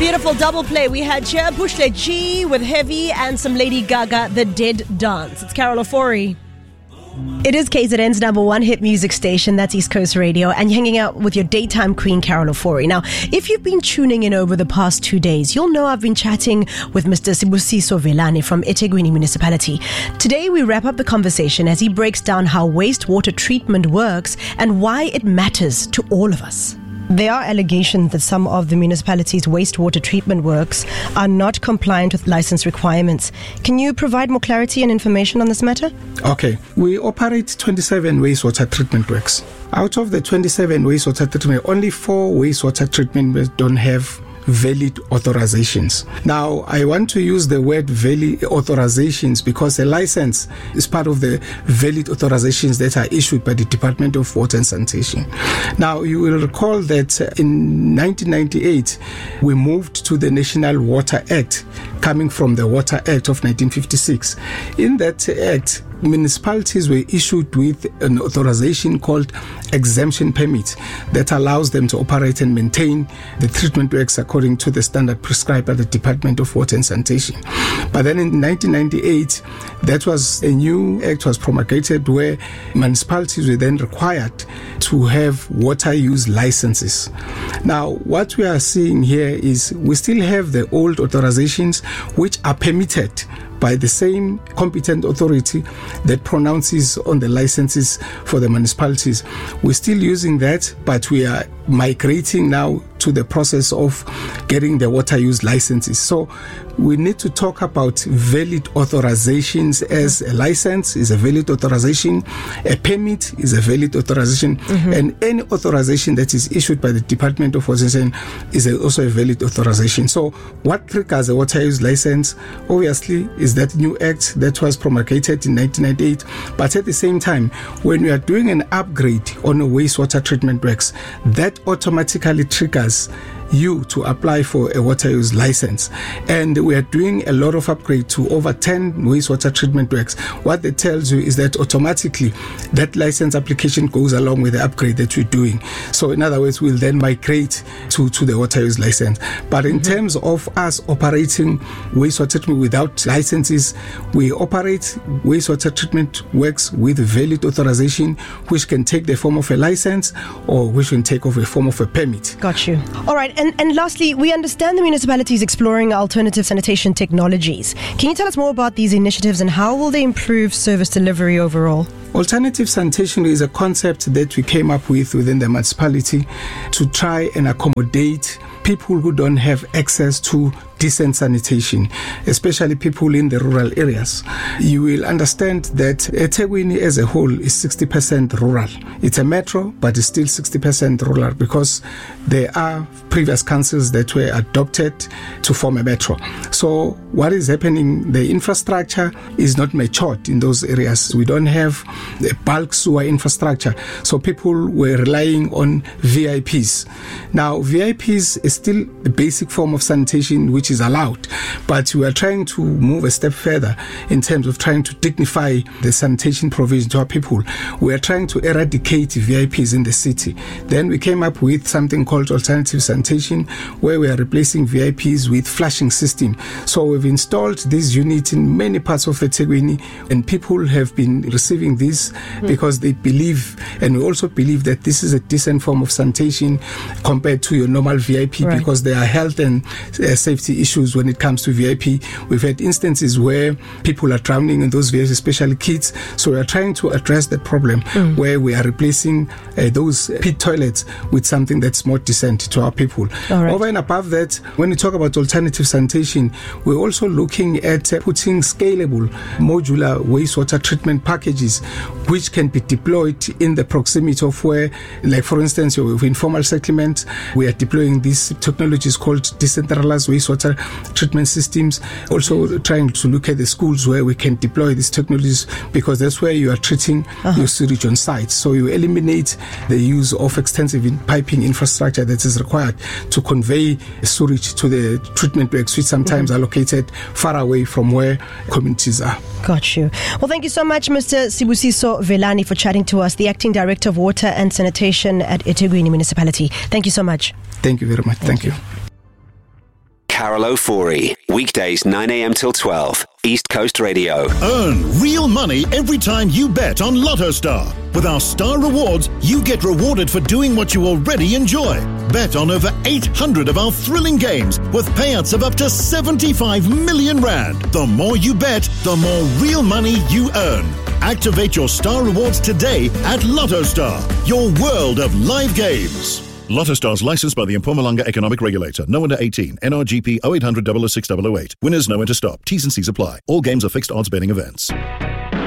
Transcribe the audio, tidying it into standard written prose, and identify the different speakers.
Speaker 1: Beautiful double play. We had here Bushle G with Heavy and some Lady Gaga, The Dead Dance. It's Carol Ofori. It is KZN's number one hit music station, that's East Coast Radio, and you're hanging out with your daytime queen, Carol Ofori. Now, if you've been tuning in over the past 2 days, you'll know I've been chatting with Mr. Sibusiso Velani from eThekwini Municipality. Today, we wrap up the conversation as he breaks down how wastewater treatment works and why it matters to all of us. There are allegations that some of the municipality's wastewater treatment works are not compliant with license requirements. Can you provide more clarity and information on this matter?
Speaker 2: Okay. We operate 27 wastewater treatment works. Out of the 27 wastewater treatment, only 4 wastewater treatment works don't have valid authorizations. Now, I want to use the word valid authorizations because a license is part of the valid authorizations that are issued by the Department of Water and Sanitation. Now, you will recall that in 1998, we moved to the National Water Act, coming from the Water Act of 1956. In that act, municipalities were issued with an authorization called exemption permit that allows them to operate and maintain the treatment works according to the standard prescribed by the Department of Water and Sanitation. But then in 1998, that was a new act was promulgated where municipalities were then required to have water use licenses. Now, what we are seeing here is we still have the old authorizations which are permitted by the same competent authority that pronounces on the licenses for the municipalities. We're still using that, but we are migrating now to the process of getting the water use licenses. So we need to talk about valid authorizations. As a license is a valid authorization, a permit is a valid authorization, and any authorization that is issued by the Department of Water is also a valid authorization. So what triggers a water use license, obviously, is that new act that was promulgated in 1998. But at the same time, when we are doing an upgrade on a wastewater treatment works, that automatically triggers you to apply for a water use license. And we are doing a lot of upgrade to over 10 wastewater treatment works. What that tells you is that automatically that license application goes along with the upgrade that we're doing. So in other words, we'll then migrate to the water use license. But in terms of us operating wastewater treatment without licenses, we operate wastewater treatment works with valid authorization, which can take the form of a license or which can take of a form of a permit.
Speaker 1: Got you. All right. And lastly, we understand the municipality is exploring alternative sanitation technologies. Can you tell us more about these initiatives and how will they improve service delivery overall?
Speaker 2: Alternative sanitation is a concept that we came up with within the municipality to try and accommodate people who don't have access to decent sanitation, especially people in the rural areas. You will understand that eThekwini as a whole is 60% rural. It's a metro, but it's still 60% rural because there are previous councils that were adopted to form a metro. So what is happening, the infrastructure is not matured in those areas. We don't have a bulk sewer infrastructure. So people were relying on VIPs. Now, VIPs is still the basic form of sanitation which is allowed, but we are trying to move a step further in terms of trying to dignify the sanitation provision to our people. We are trying to eradicate VIPs in the city. Then we came up with something called alternative sanitation, where we are replacing VIPs with flushing system. So we've installed this unit in many parts of the eThekwini, and people have been receiving this because they believe, and we also believe that this is a decent form of sanitation compared to your normal VIP, right, because there are health and safety issues when it comes to VIP. We've had instances where people are drowning in those VIPs, especially kids. So we are trying to address that problem where we are replacing those pit toilets with something that's more decent to our people. Right. Over and above that, when we talk about alternative sanitation, we're also looking at putting scalable modular wastewater treatment packages which can be deployed in the proximity of where, like for instance, with informal settlement, we are deploying these technologies called decentralized wastewater treatment systems. Also trying to look at the schools where we can deploy these technologies, because that's where you are treating your sewage on site. So you eliminate the use of extensive piping infrastructure that is required to convey sewage to the treatment works, which sometimes are located far away from where communities are.
Speaker 1: Got you. Well, thank you so much, Mr. Sibusiso Velani, for chatting to us, the Acting Director of Water and Sanitation at eThekwini Municipality. Thank you so much.
Speaker 2: Thank you very much. Thank you.
Speaker 3: Carol O'Forey. Weekdays 9 a.m. till 12. East Coast Radio.
Speaker 4: Earn real money every time you bet on Lotto Star. With our Star Rewards, you get rewarded for doing what you already enjoy. Bet on over 800 of our thrilling games with payouts of up to 75 million rand. The more you bet, the more real money you earn. Activate your Star Rewards today at Lotto Star, your world of live games. Lotto Star's licensed by the Mpumalanga Economic Regulator. No under 18. NRGP 0800 006 008. Winners know when to stop. T's and C's apply. All games are fixed odds betting events.